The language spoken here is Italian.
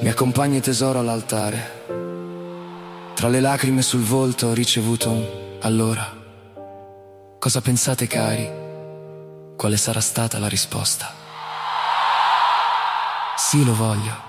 Mi accompagni tesoro all'altare. Tra le lacrime sul volto ho ricevuto un allora. Cosa pensate, cari? Quale sarà stata la risposta? Sì, lo voglio.